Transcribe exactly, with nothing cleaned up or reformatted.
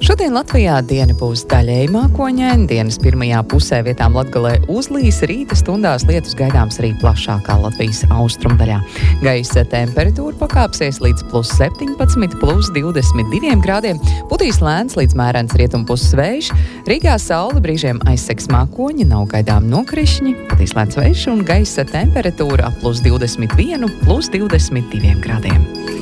Šodien Latvijā diena būs daļēji mākoņaina. Dienas pirmajā pusē vietām Latgalē uzlīs, rīta stundās lietus gaidāms arī plašākā Latvijas austrumdaļā. Gaisa temperatūra pakāpsies līdz plus septiņpadsmit, plus divdesmit diviem grādiem, putīs lēns līdz mērens rietumpuses vējš. Rīgā saule brīžiem aizsegs mākoņi, nav gaidām nokrišņi, putīs lēns vējš un gaisa temperatūra ap plus divdesmit vienu, plus divdesmit diviem grādiem.